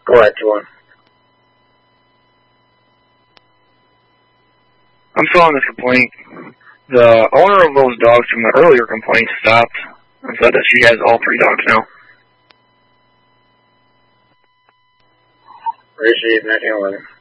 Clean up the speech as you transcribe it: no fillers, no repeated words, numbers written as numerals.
Go ahead, Joel. I'm filing this complaint. The owner of those dogs from the earlier complaint stopped and said that she has all 3 dogs now. Received 1911.